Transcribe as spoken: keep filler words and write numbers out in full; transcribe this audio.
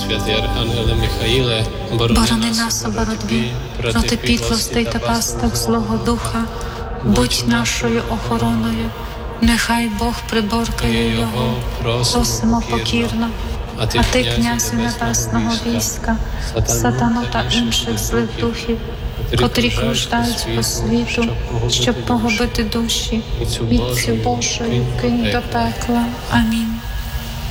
святий Архангеле Михаїле, Борони нас у боротьбі проти підлостей та пасток злого духа, будь нашою охороною, нехай Бог приборкає його, просимо покірно. А ти, князю небесного війська, сатану та інших злих духів, котрі кружляють по світу, щоб погубити душі, вітцю Божою кинь до пекла. Амінь.